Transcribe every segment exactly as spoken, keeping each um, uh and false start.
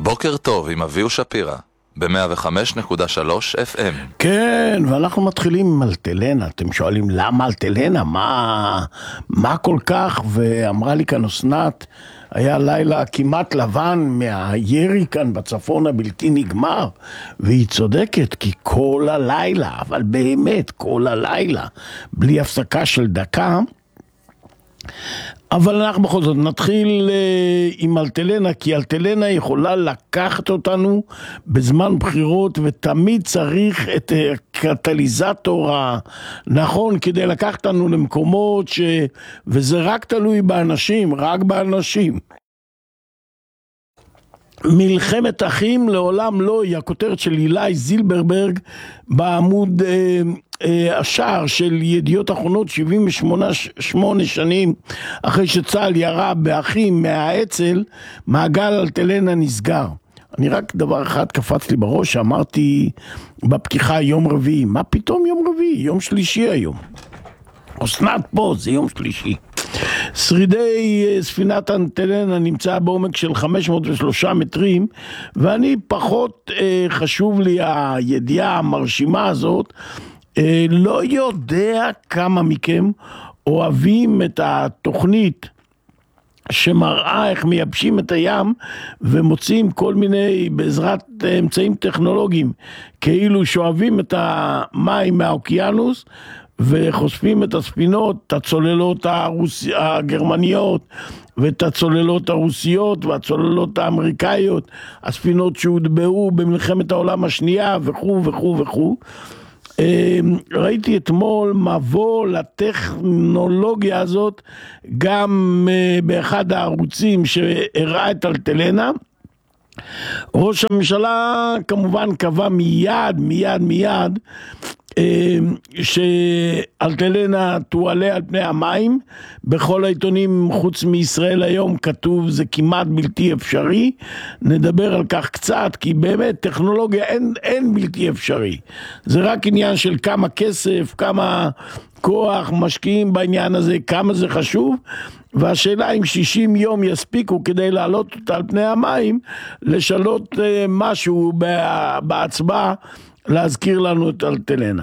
בוקר טוב עם אביהו שפירא, ב-מאה וחמש נקודה שלוש אף אם. כן, ואנחנו מתחילים עם אלטלנה. אתם שואלים למה אלטלנה? מה, מה כל כך? ואמרה לי כאן אסנת, היה לילה כמעט לבן מהירי כאן בצפון הבלתי נגמר, והיא צודקת, כי כל הלילה, אבל באמת כל הלילה, בלי הפסקה של דקה. אבל אנחנו בכל זאת נתחיל uh, עם אלטלנה, כי אלטלנה יכולה לקחת אותנו בזמן בחירות, ותמיד צריך את הקטליזטור הנכון כדי לקחת אותנו למקומות ש... וזה רק תלוי באנשים, רק באנשים. מלחמת אחים לעולם לא, היא הכותרת של אילי זילברברג בעמוד אה, אה, השער של ידיעות אחרונות, שבעים ושמונה שנים אחרי שצה"ל ירה באחים מהאצ"ל, מעגל אלטלנה נסגר. אני רק דבר אחד קפץ לי בראש, אמרתי בפתיחה יום רביעי, מה פתאום יום רביעי? יום שלישי היום. אסנת פה, זה יום שלישי. שרידי ספינת אלטלנה נמצא בעומק של חמש מאות ושלושה מטרים, ואני פחות אה, חשוב לי הידיעה המרשימה הזאת, אה, לא יודע כמה מכם אוהבים את התוכנית שמראה איך מייבשים את הים ומוצאים כל מיני, בעזרת אמצעים טכנולוגיים, כאילו שואבים את המים מהאוקיינוס וחושפים את הספינות, את הצוללות הרוס... הגרמניות ואת הצוללות הרוסיות והצוללות האמריקאיות, הספינות שהודברו במלחמת העולם השנייה וכו' וכו' וכו'. ראיתי אתמול מבוא לטכנולוגיה הזאת גם באחד הערוצים שהראה את אלטלנה. ראש הממשלה כמובן קבע מיד מיד מיד שאלטלנה תועלה על פני המים. בכל העיתונים חוץ מישראל היום כתוב זה כמעט בלתי אפשרי. נדבר על כך קצת, כי באמת טכנולוגיה אין, אין בלתי אפשרי, זה רק עניין של כמה כסף, כמה כוח משקיעים בעניין הזה, כמה זה חשוב. והשאלה אם שישים יום יספיקו כדי לעלות אותה על פני המים, לשנות משהו בהצבעה להזכיר לנו את אלטלנה.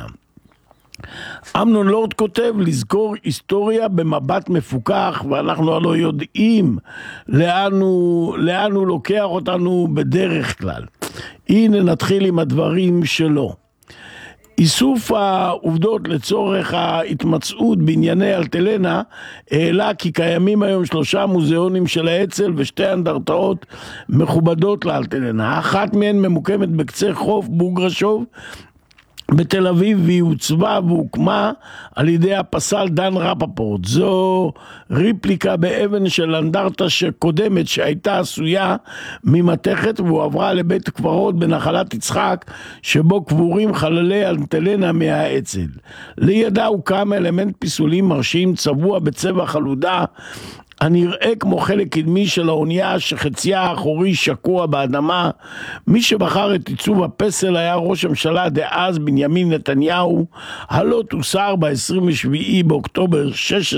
אמנון לורד כותב לזכור היסטוריה במבט מפוקח, ואנחנו לא יודעים לאן הוא, לאן הוא לוקח אותנו בדרך כלל. הנה נתחיל עם הדברים שלו. איסוף העובדות לצורך ההתמצאות בענייני אלטלנה העלה כי קיימים היום שלושה מוזיאונים של האצ"ל ושתי אנדרטאות מכובדות לאלטלנה. אחת מהן ממוקמת בקצה חוף בוגרשוב בתל אביב, והיא הוצבה והוקמה על ידי הפסל דן רפפורט. זו ריפליקה באבן של אנדרטה שקודמת שהייתה עשויה ממתכת, והועברה לבית קברות בנחלת יצחק שבו קבורים חללי אלטלנה מהאצ"ל. לידה הוקם אלמנט פיסולי מרשים צבוע בצבע חלודה הנראה כמו חלק קדמי של האונייה שחציה האחורי שקוע באדמה. מי שבחר את עיצוב הפסל היה ראש הממשלה דאז בנימין נתניהו. הלא תוסר ב-עשרים ושבעה באוקטובר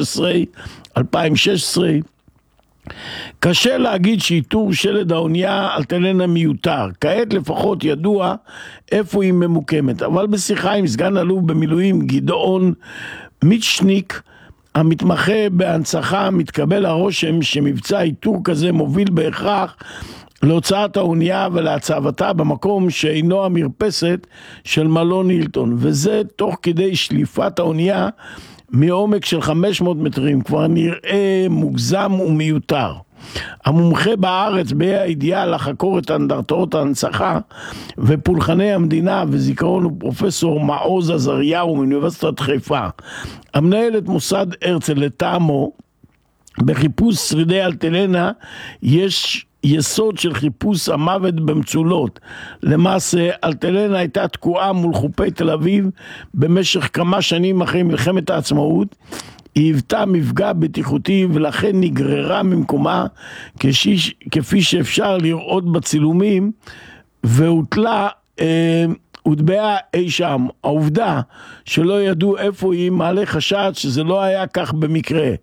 אלפיים ושש עשרה. קשה להגיד שאיתור שלד האונייה אלטלנה מיותר. כעת לפחות ידוע איפה היא ממוקמת, אבל בשיחה עם סגן אלוף במילואים גדעון מיצ'ניק המתמחה בהנצחה, מתקבל הרושם שמבצע איתור כזה מוביל בהכרח להוצאת האונייה ולהצבתה במקום שאינו המרפסת של מלון הילטון, וזה תוך כדי שליפת האונייה מעומק של חמש מאות מטרים. כבר נראה מוגזם ומיותר. המומחה בארץ בהידיעה לחקור את אנדרטאות ההנצחה ופולחני המדינה וזיכרון הוא פרופסור מעוז עזריהו מאוניברסיטת חיפה. המנהל את מוסד הרצל. לטעמו בחיפוש שרידי אלטלנה יש יסוד של חיפוש המוות במצולות. למעשה אלטלנה הייתה תקועה מול חופי תל אביב במשך כמה שנים אחרי מלחמת העצמאות. היא היוותה מפגע בטיחותי ולכן נגררה ממקומה כשיש, כפי שאפשר לראות בצילומים, והוטלה, אה, הוטבעה אי שם. העובדה שלא ידעו איפה היא מעלה חשד שזה לא היה כך במקרה.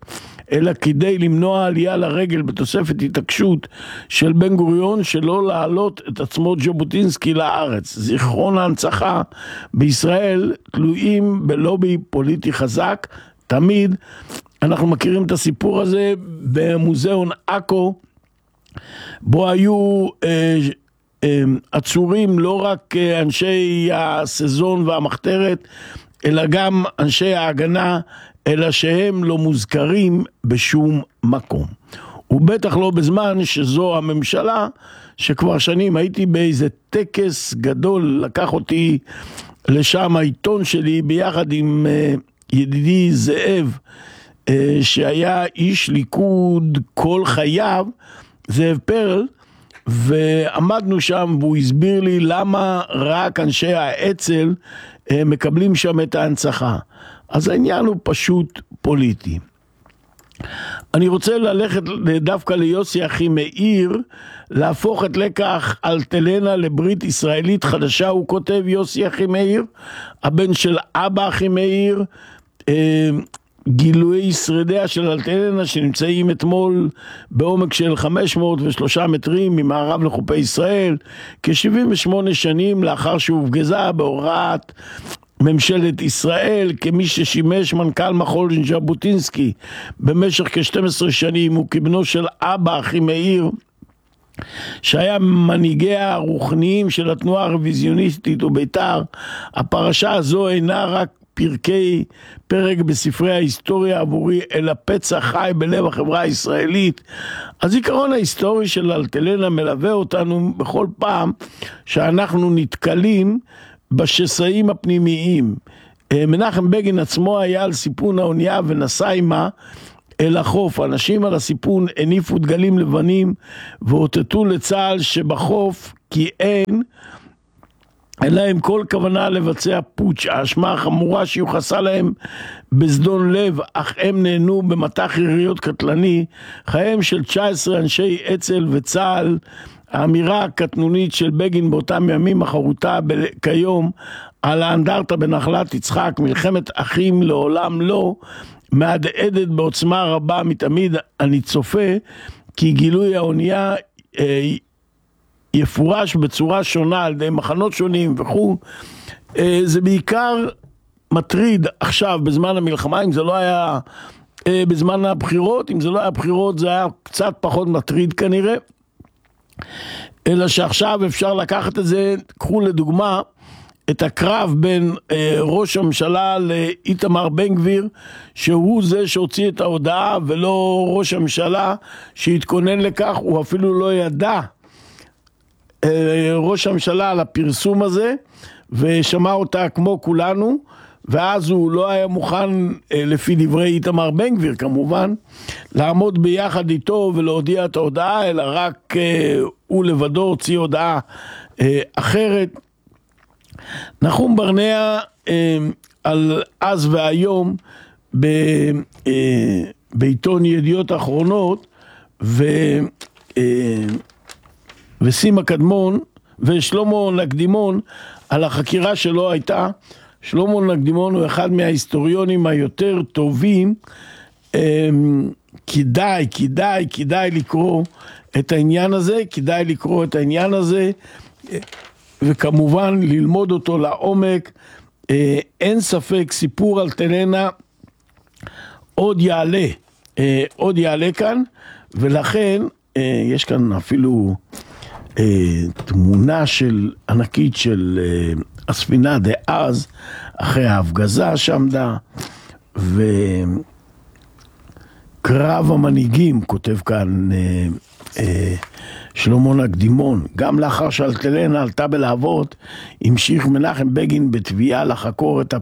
אלא כדי למנוע עלייה לרגל בתוספת התעקשות של בן גוריון שלא להעלות את עצמות ז'בוטינסקי לארץ. זיכרון ההנצחה בישראל תלויים בלובי פוליטי חזק, תמיד. אנחנו מכירים את הסיפור הזה במוזיאון עכו, בו היו אה, אה, עצורים לא רק אה, אנשי הסזון והמחתרת, אלא גם אנשי ההגנה, אלא שהם לא מוזכרים בשום מקום. ובטח לא בזמן שזו הממשלה, שכבר שנים הייתי באיזה טקס גדול, לקח אותי לשם העיתון שלי ביחד עם אה, ידידי זאב, אה, שהיה איש ליכוד כל חייו, זאב פרל, ועמדנו שם והוא הסביר לי למה רק אנשי האצ"ל מקבלים שם את ההנצחה. אז העניין הוא פשוט פוליטי. אני רוצה ללכת דווקא ליוסי אחימאיר, להפוך את לקח אלטלנה לברית ישראלית חדשה. הוא כותב, יוסי אחימאיר, הבן של אבא אחימאיר, גילויי שרידיה של אלטלנה שנמצאים אתמול בעומק של חמש מאות ושלושה מטרים ממערב לחופי ישראל, כ-שבעים ושמונה שנים לאחר שהופגזה בהוראת ממשלת ישראל, כמי ששימש מנכ"ל מכון ז'בוטינסקי במשך כ-שתים עשרה שנים, וכבנו של אבא אחימאיר, שהיה מנהיגיה הרוחניים של התנועה הרוויזיוניסטית ובית"ר. הפרשה הזו אינה רק פרקי פרק בספרי ההיסטוריה עבורי, אלא פצע חי בלב החברה הישראלית. הזיכרון ההיסטורי של אלטלנה מלווה אותנו בכל פעם שאנחנו נתקלים בשסעים הפנימיים. מנחם בגין עצמו היה על סיפון האונייה ונסע עמה אל החוף. אנשים על הסיפון הניפו דגלים לבנים ואותתו לצה"ל שבחוף כי אין אלא עם כל כוונה לבצע פוטש. האשמה החמורה שיוחסה להם בזדון לב, אך הם נהנו במטח יריות קטלני. חייהם של תשעה עשר אנשי אצ"ל וצה"ל. האמירה הקטנונית של בגין באותם ימים החרוטה כיום על האנדרטה בנחלת יצחק, מלחמת אחים לעולם לא, מהדהדת בעוצמה רבה מתמיד. אני צופה כי גילוי האונייה אה, יפורש בצורה שונה על ידי מחנות שונים וכו'. זה בעיקר מטריד עכשיו בזמן המלחמה. אם זה לא היה בזמן הבחירות, אם זה לא היה בחירות זה היה קצת פחות מטריד כנראה, אלא שעכשיו אפשר לקחת את זה. קחו לדוגמה את הקרב בין ראש הממשלה לאיתמר בן גביר, שהוא זה שהוציא את ההודעה ולא ראש הממשלה שהתכונן לכך. הוא אפילו לא ידע, ראש הממשלה, על הפרסום הזה, ושמע אותה כמו כולנו, ואז הוא לא היה מוכן, לפי דברי איתמר בן גביר כמובן, לעמוד ביחד איתו ולהודיע את ההודעה, אלא רק הוא לבדו הוציא הודעה אחרת. נחום ברנע על אז והיום בעיתון ידיעות אחרונות, ו וסימה קדמון ושלמה נקדימון על החקירה שלו הייתה. שלמה נקדימון הוא אחד מההיסטוריונים היותר טובים. כדאי, כדאי, כדאי לקרוא את העניין הזה, כדאי לקרוא את העניין הזה, וכמובן ללמוד אותו לעומק. אין ספק, סיפור אלטלנה עוד יעלה, עוד יעלה כאן, ולכן יש כאן אפילו תמונה של ענקית של הספינה דאז אחרי ההפגזה שעמדה, וקרב המנהיגים, כותב כאן שלמה נקדימון. גם לאחר שאלטלנה עלתה בלהבות, המשיך מנחם בגין בתביעה לחקור את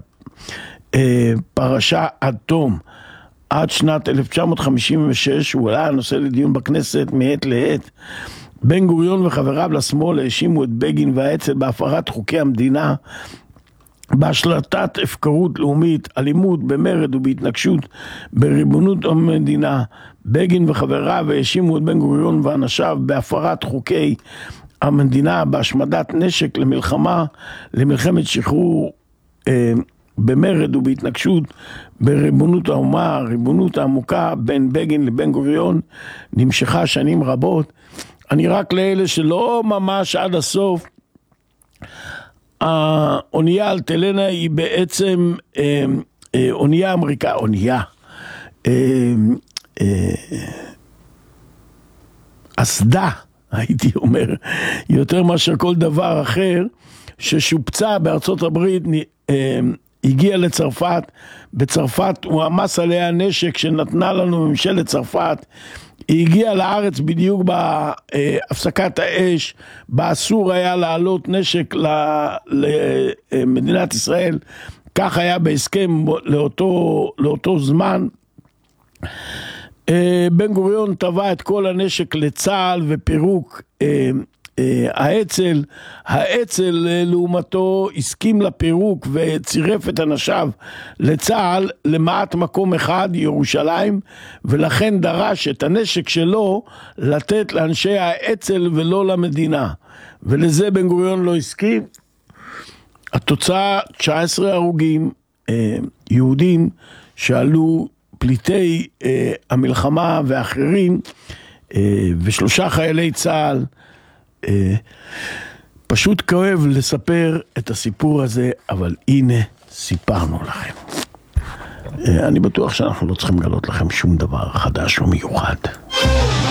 הפרשה עד תום. עד שנת אלף תשע מאות חמישים ושש הוא עלה הנושא לדיון בכנסת מעת לעת. בן גוריון וחבריו לשמאל האשימו את בגין והאצ"ל בהפרת חוקי המדינה, בהשלטת הפקרות לאומית, אלימות, במרד ובהתנגשות בריבונות המדינה. בגין וחבריו האשימו את בן גוריון ואנשיו בהפרת חוקי המדינה, בהשמדת נשק למלחמה, למלחמת שחרור אה, במרד ובהתנגשות בריבונות האומה, הריבונות העמוקה בין בגין לבן גוריון נמשכה שנים רבות. אני רק לאלה שלא ממש עד הסוף, האונייה אלטלנה היא בעצם אה, אה, אונייה אמריקה, אונייה, אה, אה, אסדה, הייתי אומר, יותר מאשר כל דבר אחר, ששופצה בארצות הברית, אה, הגיע לצרפת, בצרפת הוא עמס עליה נשק שנתנה לנו ממשלת צרפת, היא הגיעה לארץ בדיוק בהפסקת האש, באסור היה לעלות נשק למדינת ישראל, כך היה בהסכם לאותו, לאותו זמן. בן גוריון טבע את כל הנשק לצה"ל ופירוק האצ"ל, האצ"ל לעומתו הסכים לפירוק וצירף את אנשיו לצה"ל למעט מקום אחד, ירושלים, ולכן דרש את הנשק שלו לתת לאנשי האצ"ל ולא למדינה, ולזה בן גוריון לא הסכים. התוצאה תשעה עשר הרוגים יהודים שעלו פליטי המלחמה ואחרים, ושלושה חיילי צה"ל. פשוט כואב לספר את הסיפור הזה, אבל הנה סיפרנו לכם. אני בטוח שאנחנו לא צריכים לגלות לכם שום דבר חדש או מיוחד.